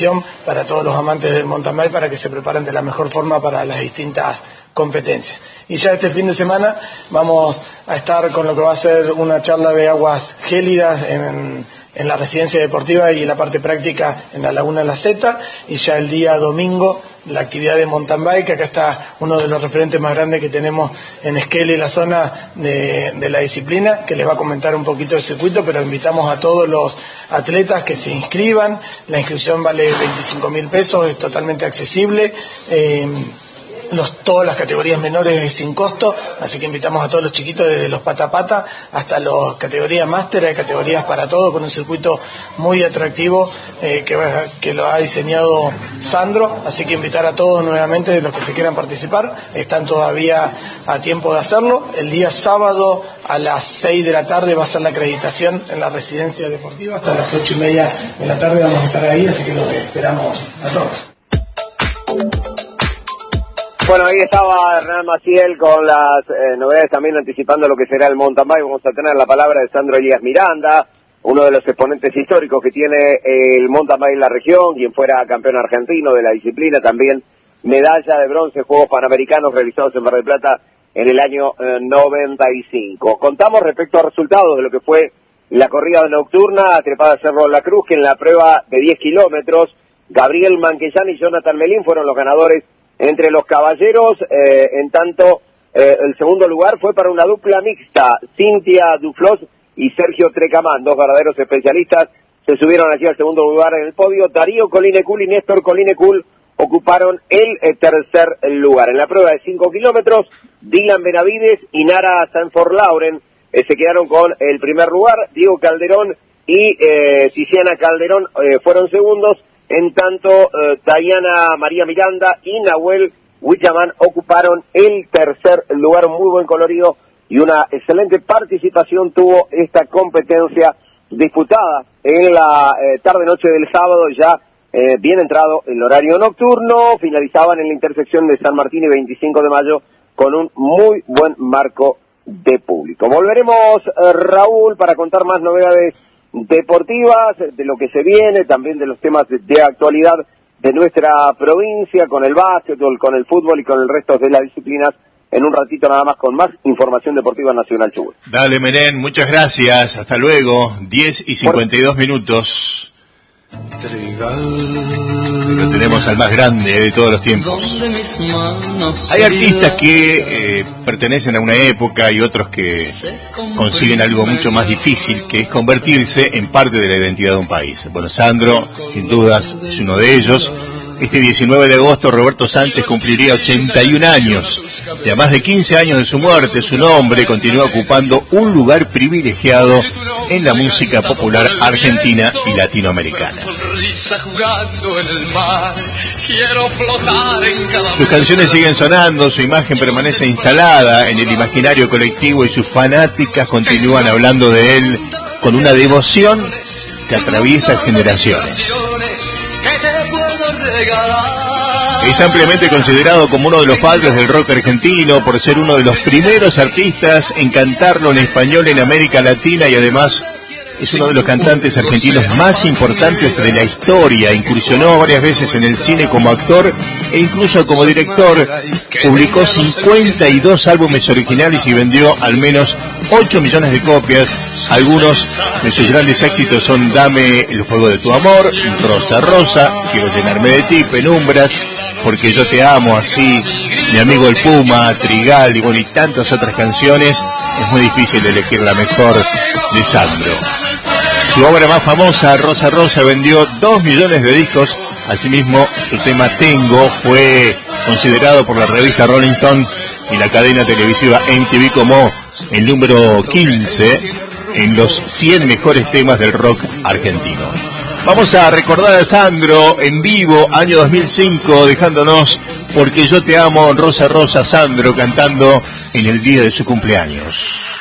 para todos los amantes del mountain bike para que se preparen de la mejor forma para las distintas competencias. Y ya este fin de semana vamos a estar con lo que va a ser una charla de aguas gélidas en la residencia deportiva y la parte práctica en la Laguna de la Zeta, y ya el día domingo la actividad de mountain bike. Acá está uno de los referentes más grandes que tenemos en Esquel y la zona de la disciplina, que les va a comentar un poquito del circuito, pero invitamos a todos los atletas que se inscriban. La inscripción vale 25.000 pesos, es totalmente accesible. Todas las categorías menores es sin costo, así que invitamos a todos los chiquitos, desde los pata hasta las categorías máster. Hay categorías para todo, con un circuito muy atractivo que lo ha diseñado Sandro, así que invitar a todos nuevamente, de los que se quieran participar, están todavía a tiempo de hacerlo. El día sábado a las 6 de la tarde va a ser la acreditación en la residencia deportiva, hasta las 8:30 de la tarde vamos a estar ahí, así que los esperamos a todos. Bueno, ahí estaba Hernán Maciel con las novedades, también anticipando lo que será el mountain bike. Vamos a tener la palabra de Sandro Elías Miranda, uno de los exponentes históricos que tiene el mountain bike en la región, quien fuera campeón argentino de la disciplina, también medalla de bronce en Juegos Panamericanos realizados en Mar del Plata en el año 95. Contamos respecto a resultados de lo que fue la corrida nocturna trepada Cerro La Cruz, que en la prueba de 10 kilómetros, Gabriel Manquellán y Jonathan Melín fueron los ganadores entre los caballeros. En tanto, el segundo lugar fue para una dupla mixta, Cintia Duflos y Sergio Trecamán, dos verdaderos especialistas, se subieron allí al segundo lugar en el podio. Darío Colinecul y Néstor Colinecul ocuparon el tercer lugar. En la prueba de 5 kilómetros, Dylan Benavides y Nara Sanford Lauren se quedaron con el primer lugar. Diego Calderón y Tiziana Calderón fueron segundos. En tanto, Dayana María Miranda y Nahuel Huichaman ocuparon el tercer lugar. Muy buen colorido y una excelente participación tuvo esta competencia disputada en la tarde-noche del sábado, ya bien entrado el horario nocturno. Finalizaban en la intersección de San Martín y 25 de Mayo con un muy buen marco de público. Volveremos, Raúl, para contar más novedades deportivas, de lo que se viene, también de los temas de actualidad de nuestra provincia, con el básquetbol, con el fútbol y con el resto de las disciplinas, en un ratito nada más con más información deportiva Nacional Chubut. Dale, Menén, muchas gracias, hasta luego, 10:52 minutos. Lo tenemos al más grande de todos los tiempos. Hay artistas que pertenecen a una época y otros que consiguen algo mucho más difícil, que es convertirse en parte de la identidad de un país. Bueno, Sandro, sin dudas, es uno de ellos. Este 19 de agosto Roberto Sánchez cumpliría 81 años. Y a más de 15 años de su muerte, su nombre continúa ocupando un lugar privilegiado en la música popular argentina y latinoamericana. Sus canciones siguen sonando, su imagen permanece instalada en el imaginario colectivo y sus fanáticas continúan hablando de él con una devoción que atraviesa generaciones. Es ampliamente considerado como uno de los padres del rock argentino por ser uno de los primeros artistas en cantarlo en español en América Latina, y además es uno de los cantantes argentinos más importantes de la historia. Incursionó varias veces en el cine como actor e incluso como director. Publicó 52 álbumes originales y vendió al menos 8 millones de copias. Algunos de sus grandes éxitos son Dame el fuego de tu amor, Rosa Rosa, Quiero llenarme de ti, Penumbras, Porque yo te amo, así, Mi amigo el Puma, Trigal y bueno, y tantas otras canciones. Es muy difícil elegir la mejor de Sandro. Su obra más famosa, Rosa Rosa, vendió 2 millones de discos. Asimismo, su tema Tengo fue considerado por la revista Rolling Stone y la cadena televisiva MTV como el número 15 en los 100 mejores temas del rock argentino. Vamos a recordar a Sandro en vivo, año 2005, dejándonos Porque yo te amo, Rosa Rosa, Sandro cantando en el día de su cumpleaños.